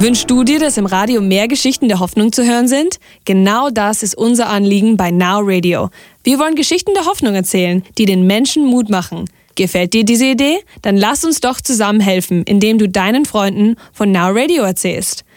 Wünschst du dir, dass im Radio mehr Geschichten der Hoffnung zu hören sind? Genau das ist unser Anliegen bei Now Radio. Wir wollen Geschichten der Hoffnung erzählen, die den Menschen Mut machen. Gefällt dir diese Idee? Dann lass uns doch zusammen helfen, indem du deinen Freunden von Now Radio erzählst.